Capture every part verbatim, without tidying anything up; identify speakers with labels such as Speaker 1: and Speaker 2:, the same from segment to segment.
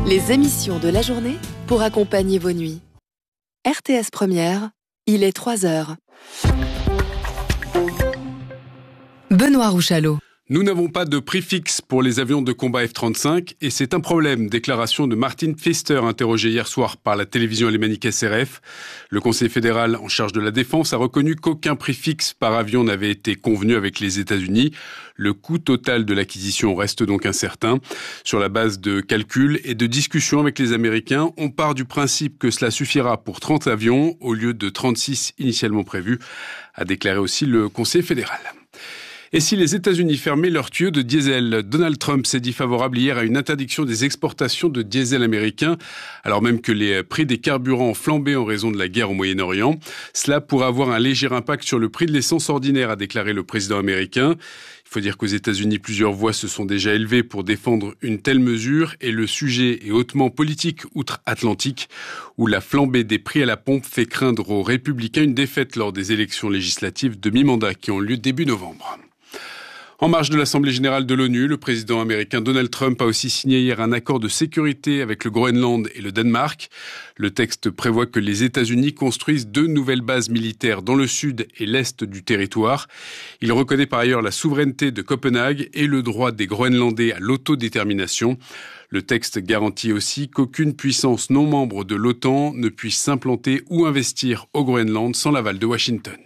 Speaker 1: Les émissions de la journée pour accompagner vos nuits. R T S Première, il est trois heures. Benoît Rouchalot.
Speaker 2: Nous n'avons pas de prix fixe pour les avions de combat F trente-cinq et c'est un problème. Déclaration de Martin Pfister, interrogé hier soir par la télévision alémanique S R F. Le Conseil fédéral en charge de la défense a reconnu qu'aucun prix fixe par avion n'avait été convenu avec les États-Unis. Le coût total de l'acquisition reste donc incertain. Sur la base de calculs et de discussions avec les Américains, on part du principe que cela suffira pour trente avions au lieu de trente-six initialement prévus, a déclaré aussi le Conseil fédéral. Et si les États-Unis fermaient leurs tuyaux de diesel, Donald Trump s'est dit favorable hier à une interdiction des exportations de diesel américain, alors même que les prix des carburants ont flambé en raison de la guerre au Moyen-Orient. Cela pourrait avoir un léger impact sur le prix de l'essence ordinaire, a déclaré le président américain. Il faut dire qu'aux États-Unis, plusieurs voix se sont déjà élevées pour défendre une telle mesure et le sujet est hautement politique outre-Atlantique, où la flambée des prix à la pompe fait craindre aux républicains une défaite lors des élections législatives de mi-mandat qui ont lieu début novembre. En marge de l'Assemblée générale de l'ONU, le président américain Donald Trump a aussi signé hier un accord de sécurité avec le Groenland et le Danemark. Le texte prévoit que les États-Unis construisent deux nouvelles bases militaires dans le sud et l'est du territoire. Il reconnaît par ailleurs la souveraineté de Copenhague et le droit des Groenlandais à l'autodétermination. Le texte garantit aussi qu'aucune puissance non membre de l'OTAN ne puisse s'implanter ou investir au Groenland sans l'aval de Washington.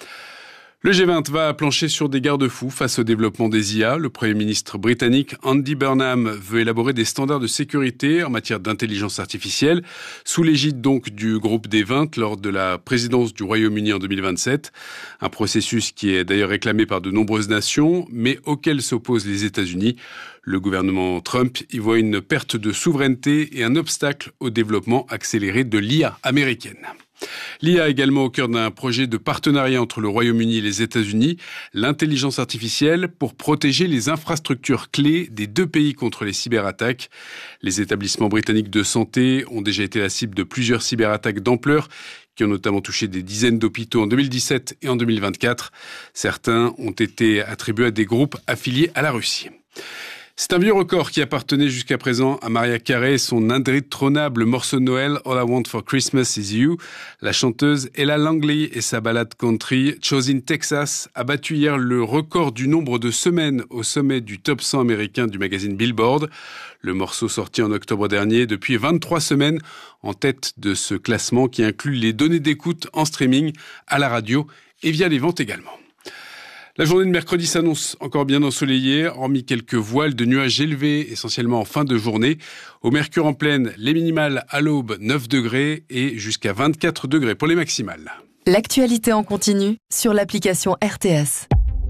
Speaker 2: Le G vingt va plancher sur des garde-fous face au développement des I A. Le Premier ministre britannique Andy Burnham veut élaborer des standards de sécurité en matière d'intelligence artificielle, sous l'égide donc du groupe des vingt lors de la présidence du Royaume-Uni en deux mille vingt-sept. Un processus qui est d'ailleurs réclamé par de nombreuses nations, mais auquel s'opposent les États-Unis. Le gouvernement Trump y voit une perte de souveraineté et un obstacle au développement accéléré de l'I A américaine. L'I A également au cœur d'un projet de partenariat entre le Royaume-Uni et les États-Unis, l'intelligence artificielle pour protéger les infrastructures clés des deux pays contre les cyberattaques. Les établissements britanniques de santé ont déjà été la cible de plusieurs cyberattaques d'ampleur qui ont notamment touché des dizaines d'hôpitaux en deux mille dix-sept et en deux mille vingt-quatre. Certains ont été attribués à des groupes affiliés à la Russie. C'est un vieux record qui appartenait jusqu'à présent à Mariah Carey et son indétrônable morceau de Noël All I Want for Christmas Is You. La chanteuse Ella Langley et sa ballade country Chosin Texas a battu hier le record du nombre de semaines au sommet du top cent américain du magazine Billboard. Le morceau sorti en octobre dernier depuis vingt-trois semaines en tête de ce classement qui inclut les données d'écoute en streaming, à la radio et via les ventes également. La journée de mercredi s'annonce encore bien ensoleillée, hormis quelques voiles de nuages élevés, essentiellement en fin de journée. Au mercure en pleine, les minimales à l'aube neuf degrés et jusqu'à vingt-quatre degrés pour les maximales.
Speaker 1: L'actualité en continu sur l'application R T S.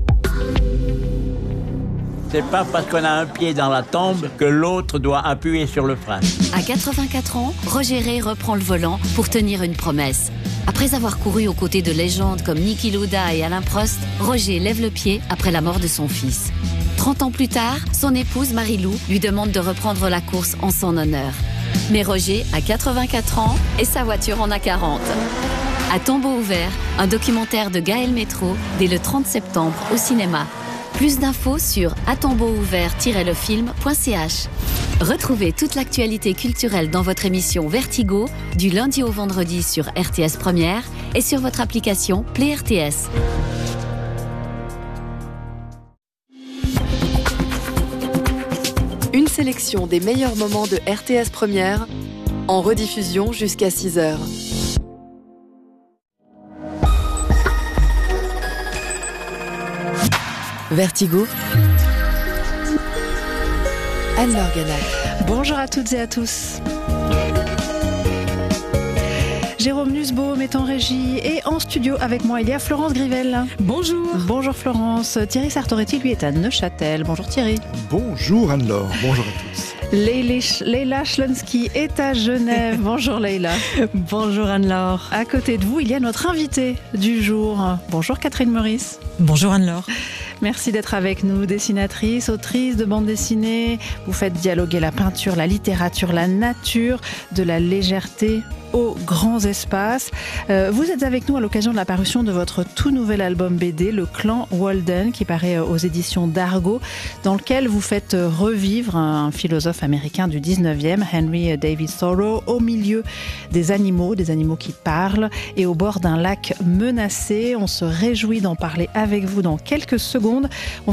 Speaker 3: C'est pas parce qu'on a un pied dans la tombe que l'autre doit appuyer sur le frein.
Speaker 4: À quatre-vingt-quatre ans, Roger Ray reprend le volant pour tenir une promesse. Après avoir couru aux côtés de légendes comme Niki Lauda et Alain Prost, Roger lève le pied après la mort de son fils. trente ans plus tard, son épouse Marie-Lou lui demande de reprendre la course en son honneur. Mais Roger a quatre-vingt-quatre ans et sa voiture en a quarante. À tombeau ouvert, un documentaire de Gaël Métro dès le trente septembre au cinéma. Plus d'infos sur a tombeau ouvert tiret le film point c h. Retrouvez toute l'actualité culturelle dans votre émission Vertigo du lundi au vendredi sur R T S Première et sur votre application Play R T S.
Speaker 1: Une sélection des meilleurs moments de R T S Première en rediffusion jusqu'à six heures. Vertigo. Anne-Laure Ganac.
Speaker 5: Bonjour à toutes et à tous. Jérôme Nussbaum est en régie et en studio avec moi, il y a Florence Grivel.
Speaker 6: Bonjour.
Speaker 5: Bonjour Florence. Thierry Sartoretti, lui, est à Neuchâtel. Bonjour Thierry.
Speaker 6: Bonjour Anne-Laure. Bonjour à tous.
Speaker 5: Leila Schlonsky est à Genève. Bonjour Leila.
Speaker 7: Bonjour Anne-Laure.
Speaker 5: À côté de vous, il y a notre invitée du jour. Bonjour Catherine Meurice.
Speaker 7: Bonjour Anne-Laure.
Speaker 5: Merci d'être avec nous, dessinatrice, autrice de bande dessinée. Vous faites dialoguer la peinture, la littérature, la nature, de la légèreté aux grands espaces. Euh, vous êtes avec nous à l'occasion de la parution de votre tout nouvel album B D, Le Clan Walden, qui paraît aux éditions d'Argo, dans lequel vous faites revivre un philosophe américain du dix-neuvième, Henry David Thoreau, au milieu des animaux, des animaux qui parlent, et au bord d'un lac menacé. On se réjouit d'en parler avec vous dans quelques secondes. On